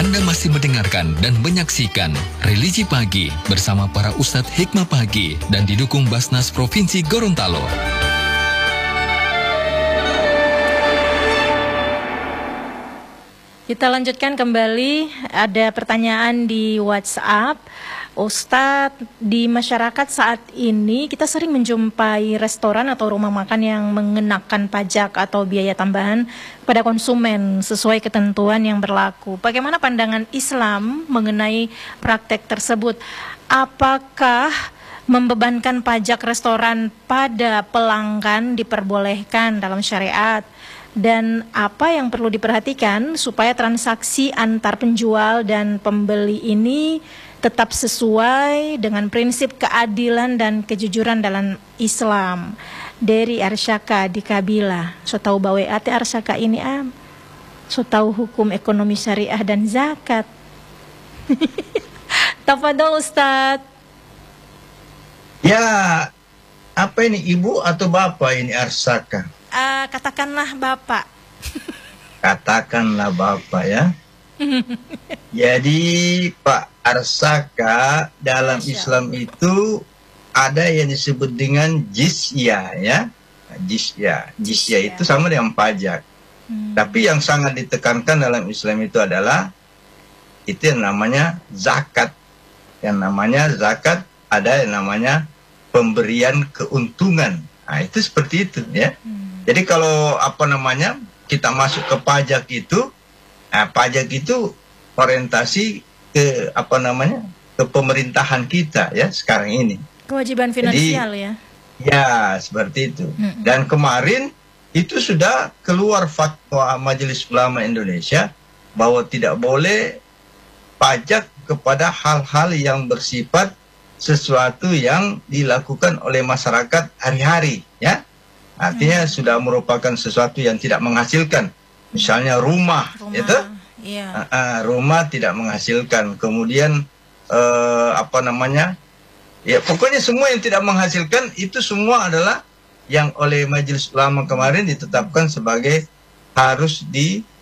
Anda masih mendengarkan dan menyaksikan Religi Pagi bersama para Ustadz Hikmah Pagi dan didukung Basnas Provinsi Gorontalo. Kita lanjutkan kembali, ada pertanyaan di WhatsApp. Ustadz, di masyarakat saat ini kita sering menjumpai restoran atau rumah makan yang mengenakan pajak atau biaya tambahan pada konsumen sesuai ketentuan yang berlaku. Bagaimana pandangan Islam mengenai praktek tersebut? Apakah membebankan pajak restoran pada pelanggan diperbolehkan dalam syariat? Dan apa yang perlu diperhatikan supaya transaksi antar penjual dan pembeli ini tetap sesuai dengan prinsip keadilan dan kejujuran dalam Islam? Dari Arsyaka di Kabila. So tahu bawe ate Arsyaka ini so tahu hukum ekonomi syariah dan zakat. Tafadhol Ustaz. Ya, apa ini, ibu atau bapak ini Arsyaka? Katakanlah bapak. Katakanlah bapak ya. Jadi Pak Arsyaka, dalam Islam itu ada yang disebut dengan jizyah ya. Jizyah itu sama dengan pajak. Tapi yang sangat ditekankan dalam Islam itu adalah itu yang namanya zakat. Yang namanya zakat, ada yang namanya pemberian keuntungan. Nah, itu seperti itu ya. Jadi kalau kita masuk ke pajak itu, pajak itu orientasi ke ke pemerintahan kita ya sekarang ini. Kewajiban finansial. Jadi, ya seperti itu. Dan kemarin itu sudah keluar fatwa Majelis Ulama Indonesia bahwa tidak boleh pajak kepada hal-hal yang bersifat sesuatu yang dilakukan oleh masyarakat hari-hari ya. Artinya sudah merupakan sesuatu yang tidak menghasilkan. Misalnya rumah. Itu rumah tidak menghasilkan. Kemudian ya pokoknya semua yang tidak menghasilkan itu semua adalah yang oleh Majelis Ulama kemarin ditetapkan sebagai harus